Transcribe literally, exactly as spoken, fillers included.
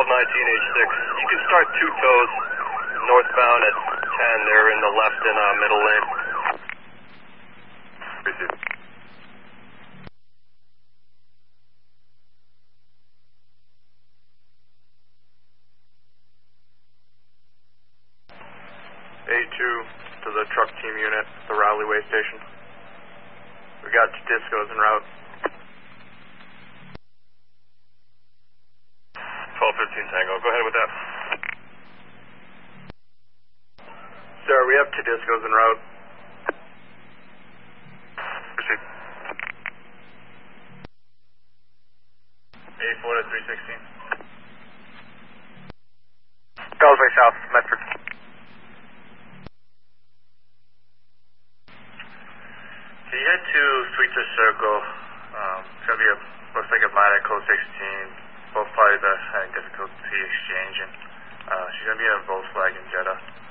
twelve nineteen H six. You can start two toes northbound at ten. They're in the left and uh, middle lane. A two to the truck team unit, the Rowley Way Station. We got discos en route. twelve fifteen Tango, go ahead with that. Sir, we have two discos en route. Proceed. A four to three sixteen. Causeway South, Medford. So you head to Sweetser Circle. Um, it's going to be a, looks like a minor code sixteen. Both parties are having difficulty exchanging. Uh, she's going to be in a Volkswagen Jetta.